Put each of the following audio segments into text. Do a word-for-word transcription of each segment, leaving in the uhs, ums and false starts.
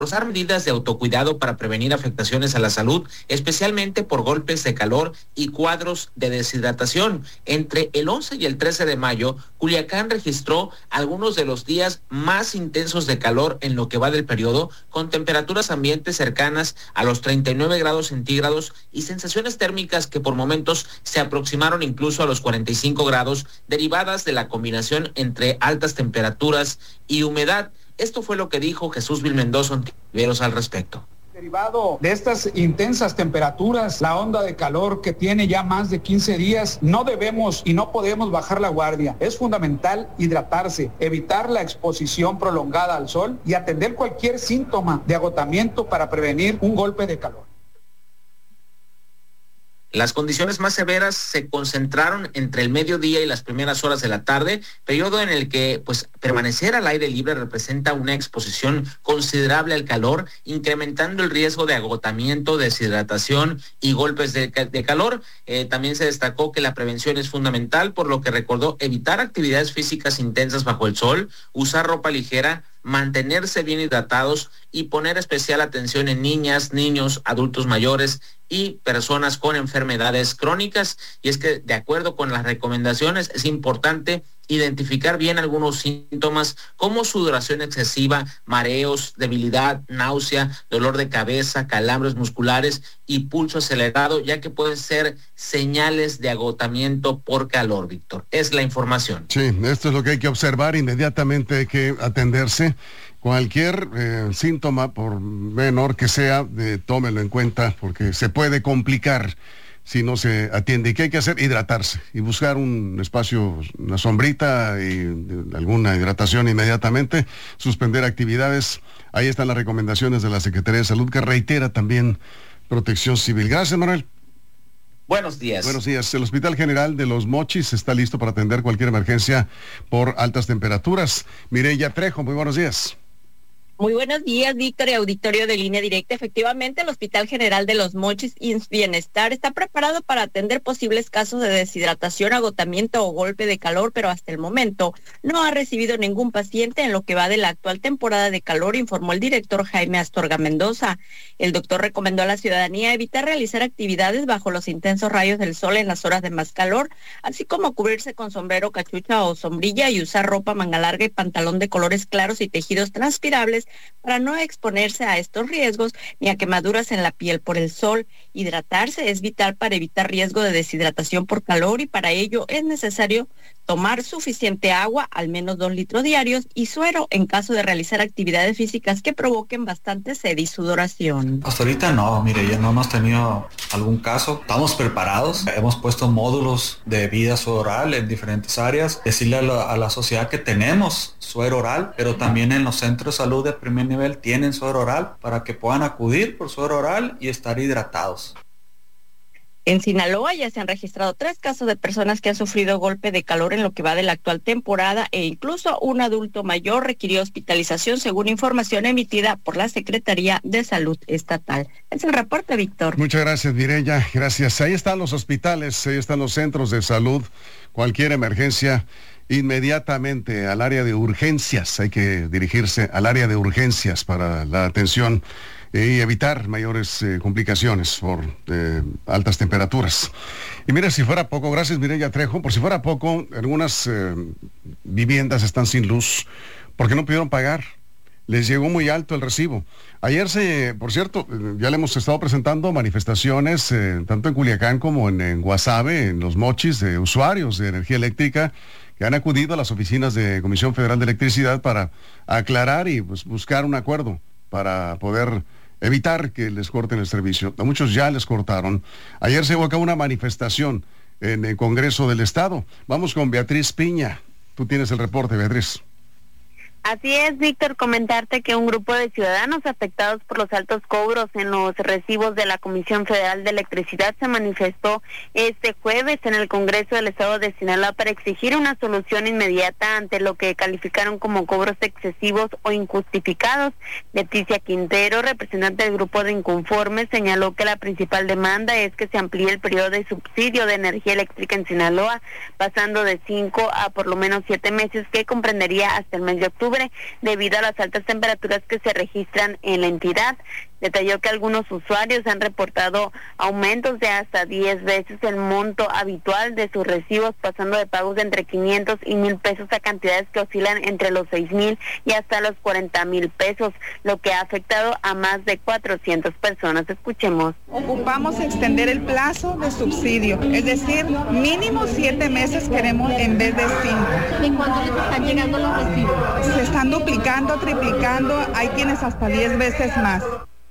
reforzar medidas de autocuidado para prevenir afectaciones a la salud, especialmente por golpes de calor y cuadros de deshidratación. Entre el once y el trece de mayo, Culiacán registró algunos de los días más intensos de calor en lo que va del periodo, con temperaturas ambientes cercanas a los treinta y nueve grados centígrados y sensaciones térmicas que por momentos se aproximaron incluso a los cuarenta y cinco grados, derivadas de la combinación entre altas temperaturas y humedad. Esto fue lo que dijo Jesús Vilmendoza Ontiveros al respecto. Derivado de estas intensas temperaturas, la onda de calor que tiene ya más de quince días, no debemos y no podemos bajar la guardia. Es fundamental hidratarse, evitar la exposición prolongada al sol y atender cualquier síntoma de agotamiento para prevenir un golpe de calor. Las condiciones más severas se concentraron entre el mediodía y las primeras horas de la tarde, periodo en el que pues permanecer al aire libre representa una exposición considerable al calor, incrementando el riesgo de agotamiento, deshidratación y golpes de, de calor. Eh, también se destacó que la prevención es fundamental, por lo que recordó evitar actividades físicas intensas bajo el sol, usar ropa ligera, mantenerse bien hidratados y poner especial atención en niñas, niños, adultos mayores y personas con enfermedades crónicas. Y es que, de acuerdo con las recomendaciones, es importante identificar bien algunos síntomas como sudoración excesiva, mareos, debilidad, náusea, dolor de cabeza, calambres musculares y pulso acelerado, ya que pueden ser señales de agotamiento por calor, Víctor. Es la información. Sí, esto es lo que hay que observar. Inmediatamente hay que atenderse. Cualquier eh, síntoma, por menor que sea, eh, tómelo en cuenta, porque se puede complicar si no se atiende. ¿Y qué hay que hacer? Hidratarse y buscar un espacio, una sombrita y alguna hidratación inmediatamente, suspender actividades. Ahí están las recomendaciones de la Secretaría de Salud, que reitera también Protección Civil. Gracias, Manuel. Buenos días. Buenos días. El Hospital General de Los Mochis está listo para atender cualquier emergencia por altas temperaturas. Mireya Trejo, muy buenos días. Muy buenos días, Víctor y auditorio de Línea Directa. Efectivamente, el Hospital General de Los Mochis I M S S Bienestar está preparado para atender posibles casos de deshidratación, agotamiento o golpe de calor, pero hasta el momento no ha recibido ningún paciente en lo que va de la actual temporada de calor, informó el director Jaime Astorga Mendoza. El doctor recomendó a la ciudadanía evitar realizar actividades bajo los intensos rayos del sol en las horas de más calor, así como cubrirse con sombrero, cachucha o sombrilla y usar ropa manga larga y pantalón de colores claros y tejidos transpirables para no exponerse a estos riesgos ni a quemaduras en la piel por el sol. Hidratarse es vital para evitar riesgo de deshidratación por calor y para ello es necesario tomar suficiente agua, al menos dos litros diarios, y suero en caso de realizar actividades físicas que provoquen bastante sed y sudoración. Hasta ahorita no, mire, ya no hemos tenido algún caso. Estamos preparados, hemos puesto módulos de vida oral en diferentes áreas. Decirle a la, a la sociedad que tenemos suero oral, pero también en los centros de salud de primer nivel tienen suero oral para que puedan acudir por suero oral y estar hidratados. En Sinaloa ya se han registrado tres casos de personas que han sufrido golpe de calor en lo que va de la actual temporada e incluso un adulto mayor requirió hospitalización según información emitida por la Secretaría de Salud Estatal. Es el reporte, Víctor. Muchas gracias, Mireya. Gracias. Ahí están los hospitales, ahí están los centros de salud. Cualquier emergencia, inmediatamente al área de urgencias. Hay que dirigirse al área de urgencias para la atención y evitar mayores eh, complicaciones por eh, altas temperaturas. Y mira, si fuera poco, gracias Mireya Trejo, por si fuera poco, algunas eh, viviendas están sin luz porque no pudieron pagar. Les llegó muy alto el recibo. Ayer se, por cierto, ya le hemos estado presentando manifestaciones, eh, tanto en Culiacán como en, en Guasave, en Los Mochis, de usuarios de energía eléctrica que han acudido a las oficinas de Comisión Federal de Electricidad para aclarar y pues, buscar un acuerdo para poder evitar que les corten el servicio. A muchos ya les cortaron. Ayer se llevó a cabo una manifestación en el Congreso del Estado. Vamos con Beatriz Piña. Tú tienes el reporte, Beatriz. Así es, Víctor, comentarte que un grupo de ciudadanos afectados por los altos cobros en los recibos de la Comisión Federal de Electricidad se manifestó este jueves en el Congreso del Estado de Sinaloa para exigir una solución inmediata ante lo que calificaron como cobros excesivos o injustificados. Leticia Quintero, representante del grupo de inconformes, señaló que la principal demanda es que se amplíe el periodo de subsidio de energía eléctrica en Sinaloa, pasando de cinco a por lo menos siete meses, que comprendería hasta el mes de octubre. octubre debido a las altas temperaturas que se registran en la entidad. Detalló que algunos usuarios han reportado aumentos de hasta diez veces el monto habitual de sus recibos, pasando de pagos de entre quinientos y mil pesos a cantidades que oscilan entre los seis mil y hasta los cuarenta mil pesos, lo que ha afectado a más de cuatrocientas personas. Escuchemos. Ocupamos extender el plazo de subsidio, es decir, mínimo siete meses queremos en vez de cinco. ¿De cuánto les están llegando los recibos? Se están duplicando, triplicando, hay quienes hasta diez veces más.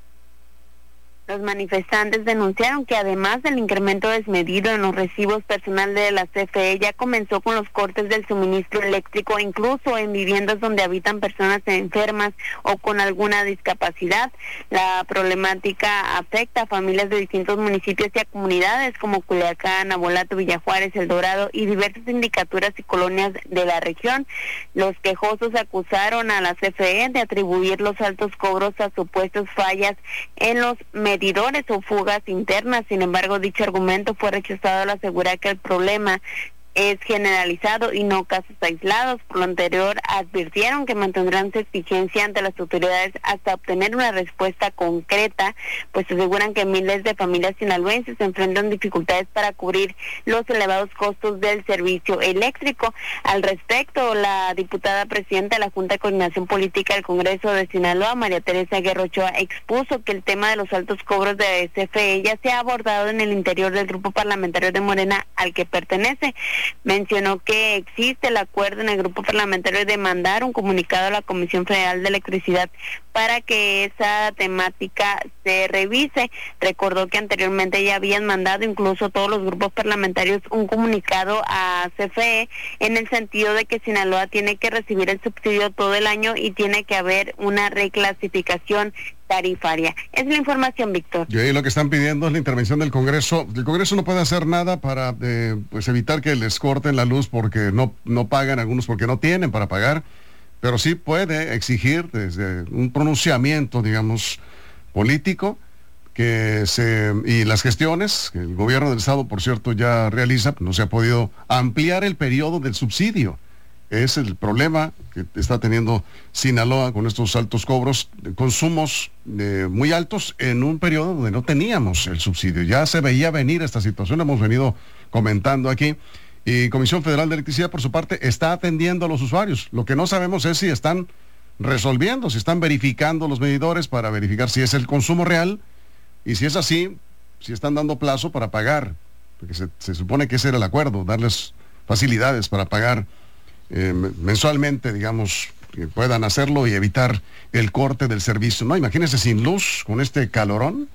Los manifestantes denunciaron que además del incremento desmedido en los recibos, personal de la C F E ya comenzó con los cortes del suministro eléctrico, incluso en viviendas donde habitan personas enfermas o con alguna discapacidad. La problemática afecta a familias de distintos municipios y a comunidades como Culiacán, Abolato, Villajuárez, El Dorado y diversas sindicaturas y colonias de la región. Los quejosos acusaron a la C F E de atribuir los altos cobros a supuestas fallas en los medidores o fugas internas. Sin embargo, dicho argumento fue rechazado al asegurar que el problema es generalizado y no casos aislados. Por lo anterior, advirtieron que mantendrán su exigencia ante las autoridades hasta obtener una respuesta concreta, pues aseguran que miles de familias sinaloenses se enfrentan dificultades para cubrir los elevados costos del servicio eléctrico. Al respecto, la diputada presidenta de la Junta de Coordinación Política del Congreso de Sinaloa, María Teresa Guerra Ochoa, expuso que el tema de los altos cobros de C F E ya se ha abordado en el interior del grupo parlamentario de Morena al que pertenece. Mencionó que existe el acuerdo en el grupo parlamentario de mandar un comunicado a la Comisión Federal de Electricidad para que esa temática se revise. Recordó que anteriormente ya habían mandado incluso todos los grupos parlamentarios un comunicado a C F E en el sentido de que Sinaloa tiene que recibir el subsidio todo el año y tiene que haber una reclasificación tarifaria. Es la información, Víctor. Y ahí lo que están pidiendo es la intervención del Congreso. El Congreso no puede hacer nada para eh, pues evitar que les corten la luz porque no, no pagan, algunos porque no tienen para pagar, pero sí puede exigir desde un pronunciamiento, digamos, político, que se y las gestiones que el gobierno del estado, por cierto, ya realiza. No se ha podido ampliar el periodo del subsidio. Es el problema que está teniendo Sinaloa con estos altos cobros, de consumos eh, muy altos en un periodo donde no teníamos el subsidio. Ya se veía venir esta situación, hemos venido comentando aquí. Y Comisión Federal de Electricidad, por su parte, está atendiendo a los usuarios. Lo que no sabemos es si están resolviendo, si están verificando los medidores para verificar si es el consumo real, y si es así, si están dando plazo para pagar, porque se, se supone que ese era el acuerdo, darles facilidades para pagar Eh, mensualmente, digamos, que puedan hacerlo y evitar el corte del servicio. No, imagínense sin luz, con este calorón.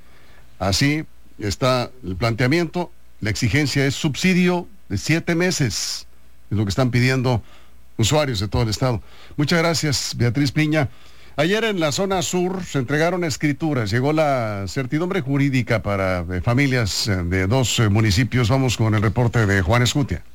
Así está el planteamiento. La exigencia es subsidio de siete meses. Es lo que están pidiendo usuarios de todo el estado. Muchas gracias, Beatriz Piña. Ayer en la zona sur se entregaron escrituras. Llegó la certidumbre jurídica para eh, familias eh, de dos eh, municipios. Vamos con el reporte de Juan Escutia.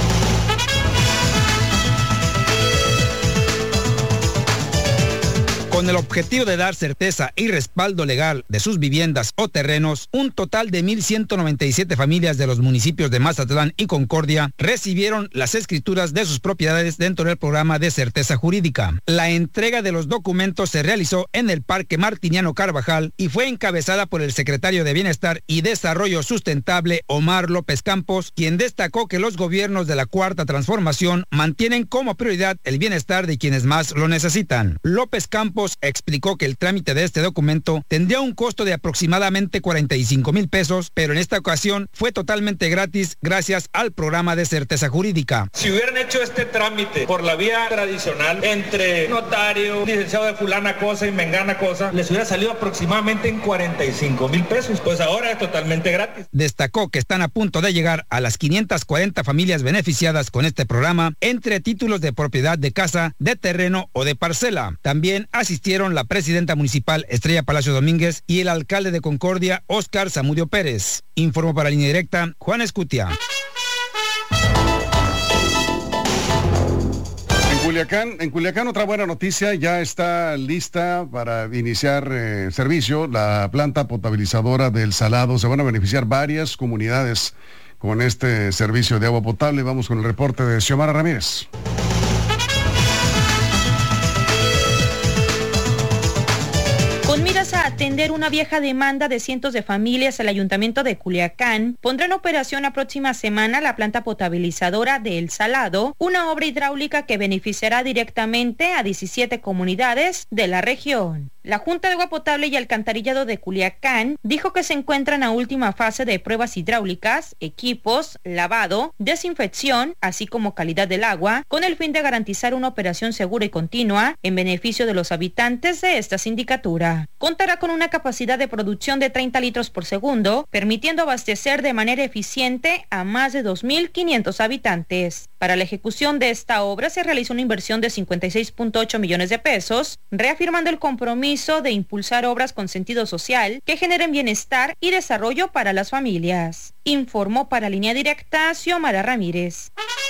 Con el objetivo de dar certeza y respaldo legal de sus viviendas o terrenos, un total de mil ciento noventa y siete familias de los municipios de Mazatlán y Concordia recibieron las escrituras de sus propiedades dentro del programa de certeza jurídica. La entrega de los documentos se realizó en el Parque Martiniano Carvajal y fue encabezada por el secretario de Bienestar y Desarrollo Sustentable, Omar López Campos, quien destacó que los gobiernos de la Cuarta Transformación mantienen como prioridad el bienestar de quienes más lo necesitan. López Campos explicó que el trámite de este documento tendría un costo de aproximadamente cuarenta y cinco mil pesos, pero en esta ocasión fue totalmente gratis gracias al programa de certeza jurídica. Si hubieran hecho este trámite por la vía tradicional entre notario, licenciado de fulana cosa y mengana cosa, les hubiera salido aproximadamente en cuarenta y cinco mil pesos. Pues ahora es totalmente gratis. Destacó que están a punto de llegar a las quinientas cuarenta familias beneficiadas con este programa entre títulos de propiedad de casa, de terreno o de parcela. También asistieron la presidenta municipal Estrella Palacio Domínguez y el alcalde de Concordia, Óscar Zamudio Pérez. Informó para Línea Directa, Juan Escutia. En Culiacán, en Culiacán otra buena noticia, ya está lista para iniciar eh, servicio la planta potabilizadora del Salado. Se van a beneficiar varias comunidades con este servicio de agua potable. Vamos con el reporte de Xiomara Ramírez. Dirigidos a atender una vieja demanda de cientos de familias, el Ayuntamiento de Culiacán pondrá en operación la próxima semana la planta potabilizadora de El Salado, una obra hidráulica que beneficiará directamente a diecisiete comunidades de la región. La Junta de Agua Potable y Alcantarillado de Culiacán dijo que se encuentran a última fase de pruebas hidráulicas, equipos, lavado, desinfección, así como calidad del agua, con el fin de garantizar una operación segura y continua en beneficio de los habitantes de esta sindicatura. Contará con una capacidad de producción de treinta litros por segundo, permitiendo abastecer de manera eficiente a más de dos mil quinientos habitantes. Para la ejecución de esta obra se realizó una inversión de cincuenta y seis punto ocho millones de pesos, reafirmando el compromiso de impulsar obras con sentido social que generen bienestar y desarrollo para las familias. Informó para Línea Directa Xiomara Ramírez.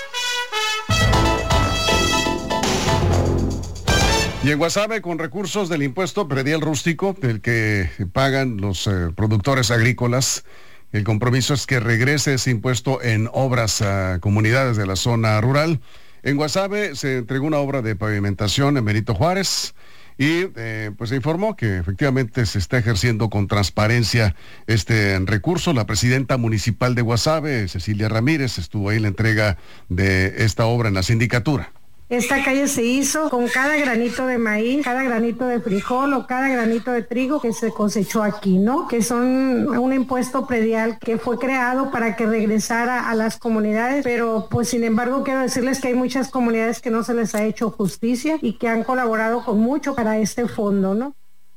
Y en Guasave, con recursos del impuesto predial rústico, del que pagan los eh, productores agrícolas, el compromiso es que regrese ese impuesto en obras a comunidades de la zona rural. En Guasave se entregó una obra de pavimentación en Benito Juárez y eh, pues se informó que efectivamente se está ejerciendo con transparencia este recurso. La presidenta municipal de Guasave, Cecilia Ramírez, estuvo ahí en la entrega de esta obra en la sindicatura. Esta calle se hizo con cada granito de maíz, cada granito de frijol o cada granito de trigo que se cosechó aquí, ¿no? Que son un impuesto predial que fue creado para que regresara a las comunidades, pero pues sin embargo quiero decirles que hay muchas comunidades que no se les ha hecho justicia y que han colaborado con mucho para este fondo, ¿no?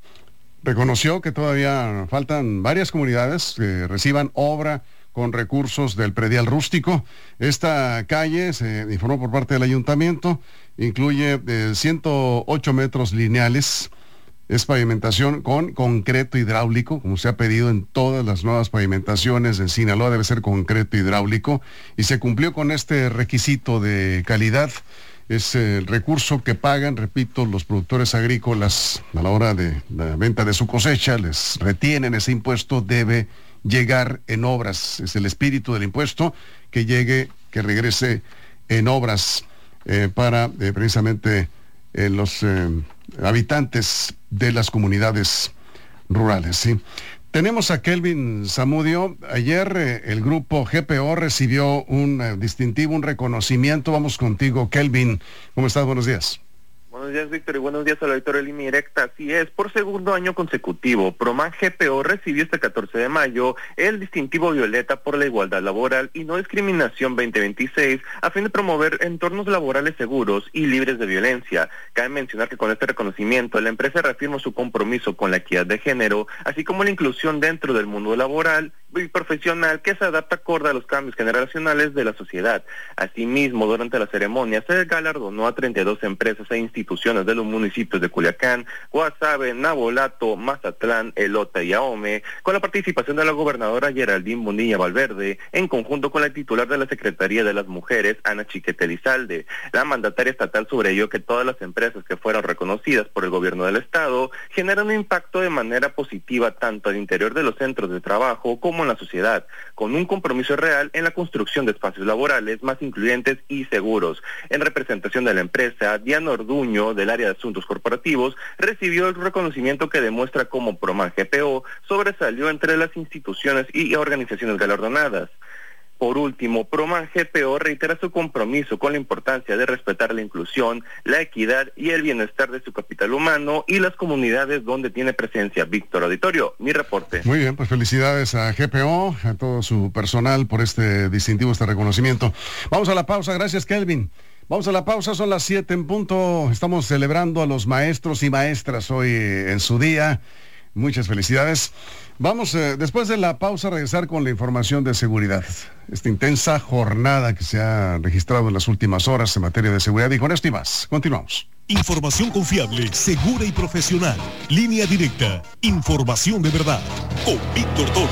Reconoció que todavía faltan varias comunidades que reciban obra con recursos del predial rústico. Esta calle, se informó por parte del ayuntamiento, incluye eh, ciento ocho metros lineales, es pavimentación con concreto hidráulico, como se ha pedido en todas las nuevas pavimentaciones en Sinaloa, debe ser concreto hidráulico, y se cumplió con este requisito de calidad. Es el recurso que pagan, repito, los productores agrícolas a la hora de la venta de su cosecha, les retienen ese impuesto, debe llegar en obras. Es el espíritu del impuesto, que llegue, que regrese en obras eh, para eh, precisamente eh, los eh, habitantes de las comunidades rurales, ¿sí? Tenemos a Kelvin Zamudio. Ayer eh, el grupo G P O recibió un eh, distintivo, un reconocimiento. Vamos contigo, Kelvin. ¿Cómo estás? Buenos días. Buenos días, Víctor, y buenos días al auditorio de Línea Directa. Así es, por segundo año consecutivo, Proman G P O recibió este catorce de mayo el distintivo Violeta por la igualdad laboral y no discriminación veinte veintiséis a fin de promover entornos laborales seguros y libres de violencia. Cabe mencionar que con este reconocimiento la empresa reafirma su compromiso con la equidad de género, así como la inclusión dentro del mundo laboral y profesional que se adapta acorde a los cambios generacionales de la sociedad. Asimismo, durante la ceremonia se galardonó a treinta y dos empresas e instituciones de los municipios de Culiacán, Guasave, Nabolato, Mazatlán, Elota y Ahome, con la participación de la gobernadora Geraldine Bonilla Valverde, en conjunto con la titular de la Secretaría de las Mujeres, Ana Chiquete Lizalde. La mandataria estatal subrayó que todas las empresas que fueron reconocidas por el gobierno del estado generan un impacto de manera positiva tanto al interior de los centros de trabajo como en la sociedad, con un compromiso real en la construcción de espacios laborales más incluyentes y seguros. En representación de la empresa, Diana Orduño, del área de asuntos corporativos, recibió el reconocimiento que demuestra cómo Proman G P O sobresalió entre las instituciones y organizaciones galardonadas. Por último, Proman G P O reitera su compromiso con la importancia de respetar la inclusión, la equidad y el bienestar de su capital humano y las comunidades donde tiene presencia. Víctor Auditorio, mi reporte. Muy bien, pues felicidades a G P O, a todo su personal por este distintivo, este reconocimiento. Vamos a la pausa, gracias Kelvin. Vamos a la pausa, son las siete en punto, estamos celebrando a los maestros y maestras hoy en su día. Muchas felicidades. Vamos, eh, después de la pausa, a regresar con la información de seguridad. Esta intensa jornada que se ha registrado en las últimas horas en materia de seguridad. Y con esto y más, continuamos. Información confiable, segura y profesional. Línea Directa. Información de verdad. Con Víctor Torres.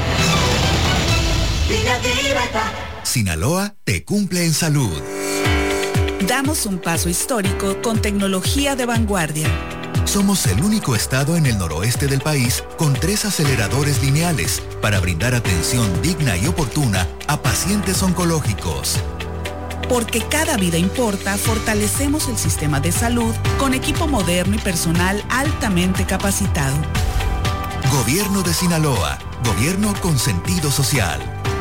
Línea Directa. Sinaloa te cumple en salud. Damos un paso histórico con tecnología de vanguardia. Somos el único estado en el noroeste del país con tres aceleradores lineales para brindar atención digna y oportuna a pacientes oncológicos. Porque cada vida importa, fortalecemos el sistema de salud con equipo moderno y personal altamente capacitado. Gobierno de Sinaloa. Gobierno con sentido social.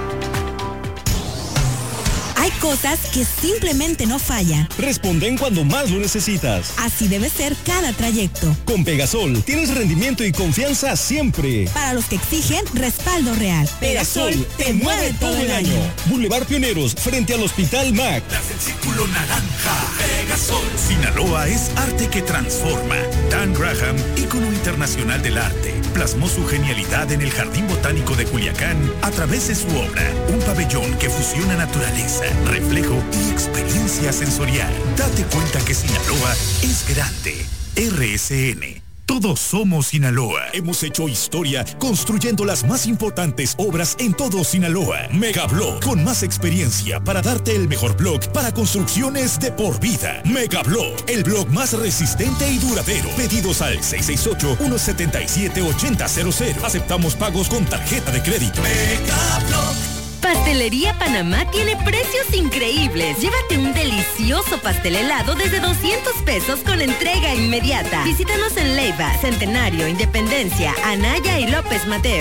Hay cosas que simplemente no fallan. Responden cuando más lo necesitas. Así debe ser cada trayecto. Con Pegasol tienes rendimiento y confianza siempre. Para los que exigen respaldo real. Pegasol te mueve todo el año. Boulevard Pioneros, frente al Hospital M A C. Das el círculo naranja. Pegasol. Sinaloa es arte que transforma. Dan Graham, ícono internacional del arte, plasmó su genialidad en el Jardín Botánico de Culiacán a través de su obra, un pabellón que fusiona naturaleza, reflejo y experiencia sensorial. Date cuenta que Sinaloa es grande. R S N. Todos somos Sinaloa. Hemos hecho historia construyendo las más importantes obras en todo Sinaloa. Megablock, con más experiencia para darte el mejor block para construcciones de por vida. Megablock, el block más resistente y duradero. Pedidos al seis seis ocho, uno siete siete, ocho cero cero cero. Aceptamos pagos con tarjeta de crédito. Megablock. Pastelería Panamá tiene precios increíbles. Llévate un delicioso pastel helado desde doscientos pesos con entrega inmediata. Visítanos en Leiva, Centenario, Independencia, Anaya y López Mateo.